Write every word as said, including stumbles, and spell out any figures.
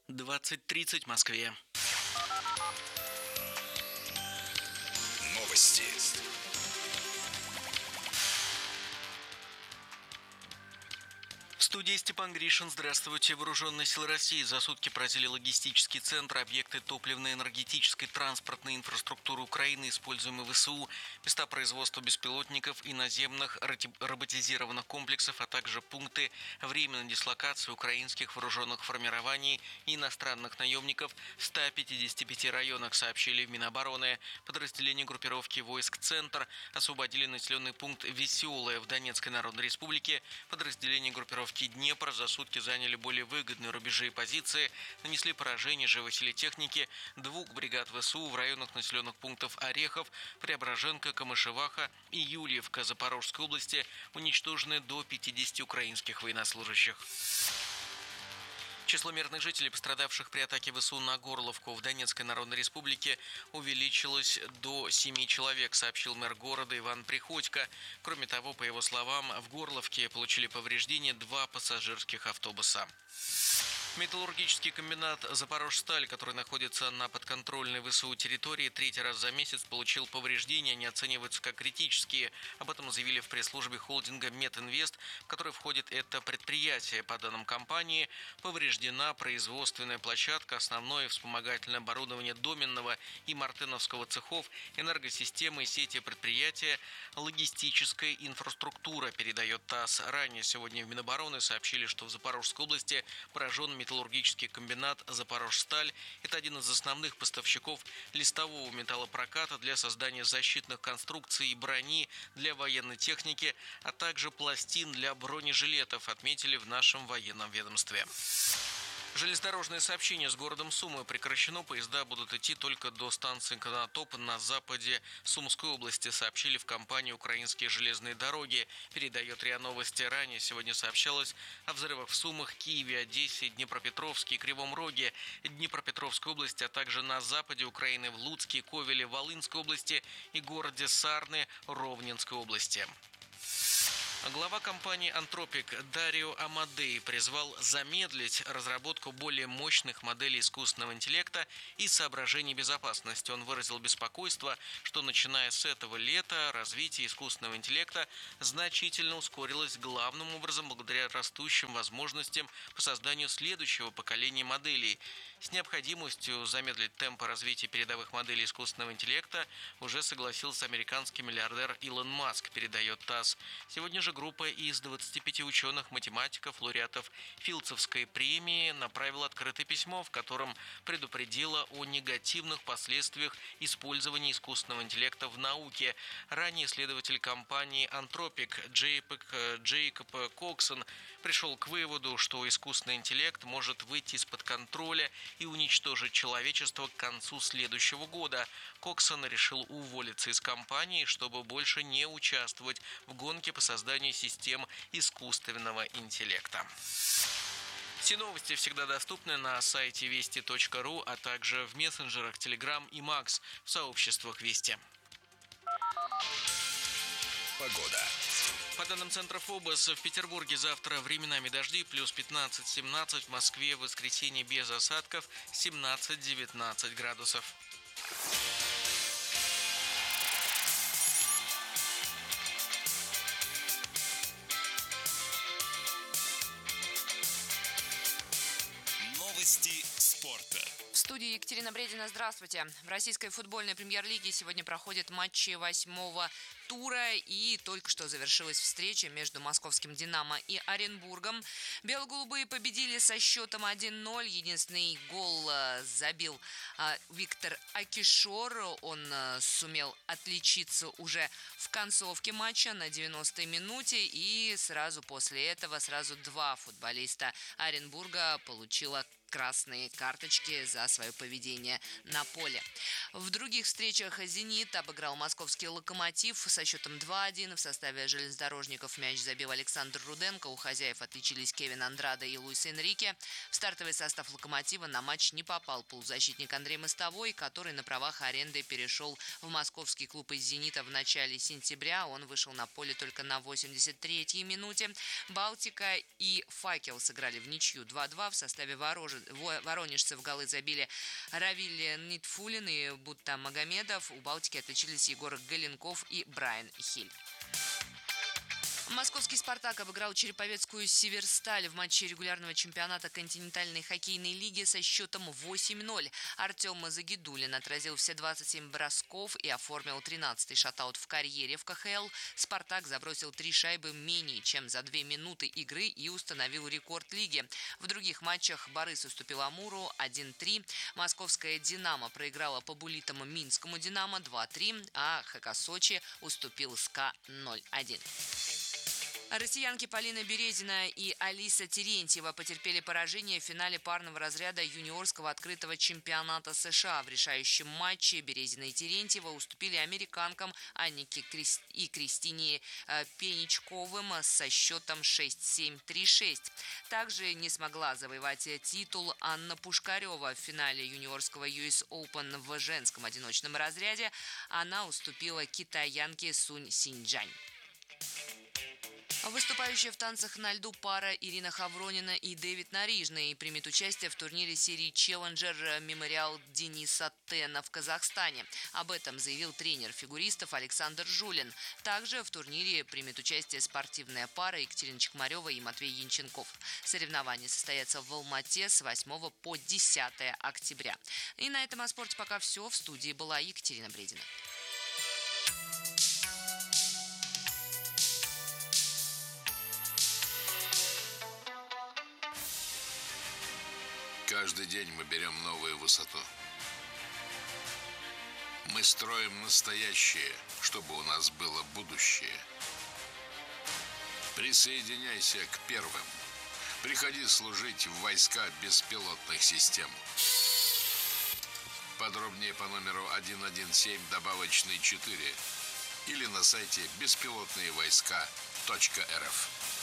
двадцать тридцать в Москве. Новости. В студии Степан Гришин. Здравствуйте. Вооруженные силы России за сутки поразили логистический центр, объекты топливно-энергетической транспортной инфраструктуры Украины, используемые ВСУ, места производства беспилотников и наземных роботизированных комплексов, а также пункты временной дислокации украинских вооруженных формирований и иностранных наемников в ста пятидесяти пяти районах, сообщили в Минобороны. Подразделения группировки войск «Центр» освободили населенный пункт Веселое в Донецкой Народной Республике. Подразделения группировки Днепр за сутки заняли более выгодные рубежи и позиции, нанесли поражение живой силе техники двух бригад ВСУ в районах населенных пунктов Орехов, Преображенка, Камышеваха и Юльевка Запорожской области, уничтожены до пятидесяти украинских военнослужащих. Число мирных жителей, пострадавших при атаке ВСУ на Горловку в Донецкой Народной Республике, увеличилось до семи человек, сообщил мэр города Иван Приходько. Кроме того, по его словам, в Горловке получили повреждения два пассажирских автобуса. Металлургический комбинат «Запорожсталь», который находится на подконтрольной ВСУ территории, третий раз за месяц получил повреждения, они оцениваются как критические. Об этом заявили в пресс-службе холдинга «Метинвест», в который входит это предприятие. По данным компании, повреждена производственная площадка, основное вспомогательное оборудование доменного и мартеновского цехов, энергосистемы и сети предприятия, логистическая инфраструктура, передает ТАСС. Ранее сегодня в Минобороны сообщили, что в Запорожской области поражен металлургический комбинат «Запорожсталь». Это один из основных поставщиков листового металлопроката для создания защитных конструкций и брони для военной техники, а также пластин для бронежилетов, отметили в нашем военном ведомстве. Железнодорожное сообщение с городом Сумы прекращено. Поезда будут идти только до станции Конотоп на западе Сумской области, сообщили в компании «Украинские железные дороги». Передает РИА Новости. Ранее сегодня сообщалось о взрывах в Сумах, Киеве, Одессе, Днепропетровске и Кривом Роге, Днепропетровской области, а также на западе Украины в Луцке, Ковеле, Волынской области и городе Сарны Ровненской области. Глава компании «Антропик» Дарио Амадей призвал замедлить разработку более мощных моделей искусственного интеллекта из соображений безопасности. Он выразил беспокойство, что начиная с этого лета развитие искусственного интеллекта значительно ускорилось главным образом благодаря растущим возможностям по созданию следующего поколения моделей. С необходимостью замедлить темпы развития передовых моделей искусственного интеллекта уже согласился американский миллиардер Илон Маск, передает ТАСС. Сегодня же группа из двадцати пяти ученых, математиков, лауреатов Филдсовской премии направила открытое письмо, в котором предупредила о негативных последствиях использования искусственного интеллекта в науке. Ранее исследователь компании «Антропик» Джейкоб, Джейкоб Коксон пришел к выводу, что искусственный интеллект может выйти из-под контроля и уничтожить человечество к концу следующего года. Коксон решил уволиться из компании, чтобы больше не участвовать в гонке по созданию систем искусственного интеллекта. Все новости всегда доступны на сайте вести точка ру, а также в мессенджерах Telegram и Макс в сообществах Вести. Погода. По данным Центра ФОБОС, в Петербурге завтра временами дожди, плюс пятнадцать-семнадцать, в Москве в воскресенье без осадков семнадцать-девятнадцать градусов. Новости спорта. В студии Екатерина Бредина. Здравствуйте. В российской футбольной премьер-лиге сегодня проходят матчи восьмого тура, и только что завершилась встреча между московским «Динамо» и Оренбургом. Бело-голубые победили со счетом один ноль. Единственный гол забил Виктор Акишор. Он сумел отличиться уже в концовке матча на девяностой минуте, и сразу после этого сразу два футболиста Оренбурга получило красные карточки за свое поведение на поле. В других встречах «Зенит» обыграл московский «Локомотив» со со счетом два-один. В составе железнодорожников мяч забил Александр Руденко. У хозяев отличились Кевин Андрадо и Луис Энрике. В стартовый состав «Локомотива» на матч не попал полузащитник Андрей Мостовой, который на правах аренды перешел в московский клуб из «Зенита» в начале сентября. Он вышел на поле только на восемьдесят третьей минуте. «Балтика» и «Факел» сыграли в ничью два-два. В составе ворож... воронежцев голы забили Равиль Нитфулин и Бутта Магомедов. У «Балтики» отличились Егор Галенков и Брайан Хиль. Московский «Спартак» обыграл череповецкую «Северсталь» в матче регулярного чемпионата континентальной хоккейной лиги со счетом восемь ноль. Артем Загидулин отразил все двадцать семь бросков и оформил тринадцатый шатаут в карьере в ка ха эл. «Спартак» забросил три шайбы менее чем за две минуты игры и установил рекорд лиги. В других матчах Борис уступил Амуру один-три. Московская «Динамо» проиграла по булитому Минскому «Динамо» два-три, а ха ка Сочи уступил СКА ноль-один. Россиянки Полина Березина и Алиса Терентьева потерпели поражение в финале парного разряда юниорского открытого чемпионата США. В решающем матче Березина и Терентьева уступили американкам Аннике и Кристине Пеничковым со счетом шесть-семь, три-шесть. Также не смогла завоевать титул Анна Пушкарева. В финале юниорского ю эс Open в женском одиночном разряде она уступила китаянке Сунь Синьчжань. Выступающая в танцах на льду пара Ирина Хавронина и Дэвид Нарижный примет участие в турнире серии «Челленджер Мемориал Дениса Тена» в Казахстане. Об этом заявил тренер фигуристов Александр Жулин. Также в турнире примет участие спортивная пара Екатерина Чекмарева и Матвей Янченков. Соревнования состоятся в Алмате с восьмого по десятое октября. И на этом о спорте пока все. В студии была Екатерина Бредина. Каждый день мы берем новую высоту. Мы строим настоящее, чтобы у нас было будущее. Присоединяйся к первым. Приходи служить в войска беспилотных систем. Подробнее по номеру один один семь добавочный четыре или на сайте беспилотные войска точка эр эф.